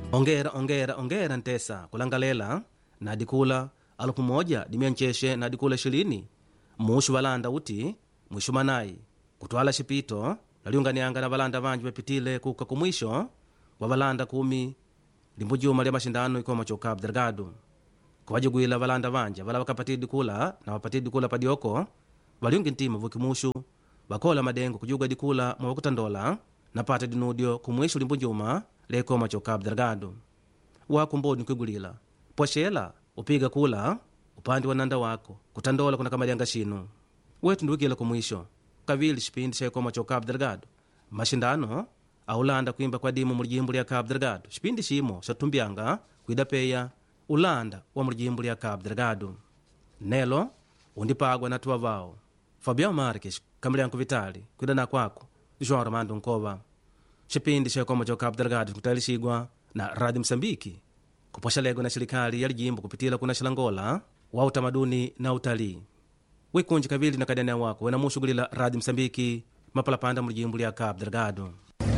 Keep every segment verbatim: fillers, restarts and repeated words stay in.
ongera ongera ongera ntesa kulangalela na dikula alupu moja dimyancheshe na dikula ishirini mushu valanda uti mwishu manai kutwala shipito naliunganianga na valanda vanji vapitile kuka kumwisho wa valanda kumi limbujuma lya mashindano ikoma cho Cabo Delgado kuwajigwila valanda vanja vala vakapatile dikula na vapatile dikula padioko valiungi ntima vukimushu vakola madengo kujuga dikula mwakutandola na pata dinudio kumwishu limbujuma lekoma cho Cabo Delgado wakumbodi nkwigulila poshela upiga kula upande wa nanda wako kutandola kuna kamalyanga shinu wetu nduwikila kumwisho kavili shipindi shekoma cho Cabo Delgado mashindano aulanda kuimba kwa dimu mulijimbu lya Cabo Delgado shipindi shimo shatumbyanga kuidapeya ulanda wa mulijimbu lya Cabo Delgado nelo undipagwa na tuwa vao Fabião Marques kamulyanku vitali kuidana kwako João Armando Nkova shipindi shekoma cho Cabo Delgado kutalishigwa na Radio Msambiki kuposha lego na shirikali ya lijimbo kupitila kuna shilangola wa utamaduni na utalii wikunji kavili na kadania wako wena mushugulila Radio Msambiki mapalapanda mulijimbu lya Cabo Delgado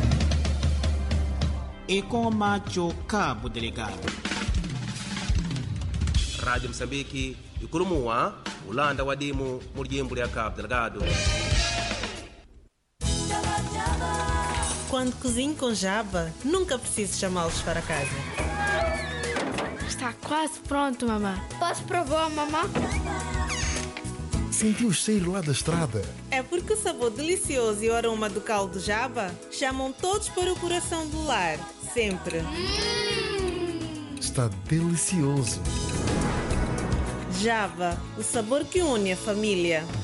Ikoma cho Cabo Delgado. Radio Msambiki ikulumuwa ulanda wa dimu mulijimbu lya Cabo Delgado. Quando cozinho com Java, nunca preciso chamá-los para casa. Está quase pronto, mamã. Posso provar, mamã? Sentiu o cheiro lá da estrada? É porque o sabor delicioso e o aroma do caldo Java chamam todos para o coração do lar, sempre. Hum. Está delicioso. Java, o sabor que une a família.